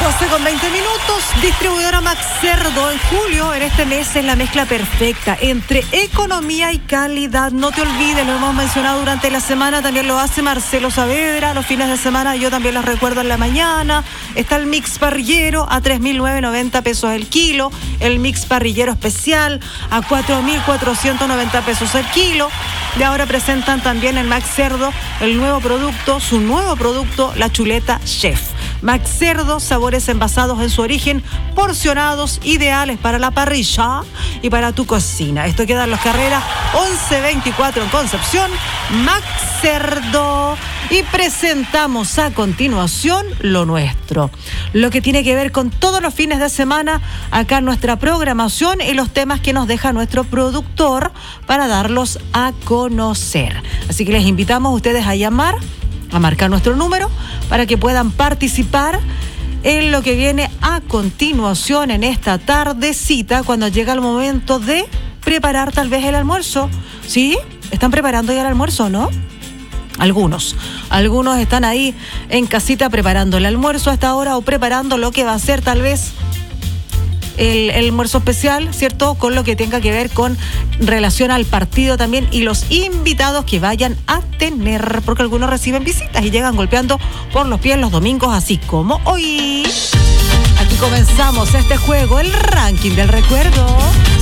12:20. Distribuidora Max Cerdo. En julio, en este mes, es la mezcla perfecta entre economía y calidad. No te olvides, lo hemos mencionado durante la semana, también lo hace Marcelo Saavedra. Los fines de semana yo también los recuerdo en la mañana. Está el mix parrillero a 3.990 pesos el kilo. El mix parrillero especial a 4.490 pesos el kilo. Y ahora presentan también en Max Cerdo su nuevo producto, la chuleta Chef. Max Cerdo, sabores envasados en su origen, porcionados, ideales para la parrilla y para tu cocina. Esto queda en Los Carreras 1124 en Concepción. Max Cerdo. Y presentamos a continuación lo nuestro, lo que tiene que ver con todos los fines de semana acá en nuestra programación y los temas que nos deja nuestro productor para darlos a conocer. Así que les invitamos a ustedes a llamar, a marcar nuestro número para que puedan participar en lo que viene a continuación en esta tardecita, cuando llega el momento de preparar tal vez el almuerzo. ¿Sí? ¿Están preparando ya el almuerzo, no? Algunos están ahí en casita preparando el almuerzo a esta hora o preparando lo que va a ser tal vez el almuerzo especial, ¿cierto? Con lo que tenga que ver con relación al partido también y los invitados que vayan a tener, porque algunos reciben visitas y llegan golpeando por los pies los domingos, así como hoy. Aquí comenzamos este juego, el ranking del recuerdo.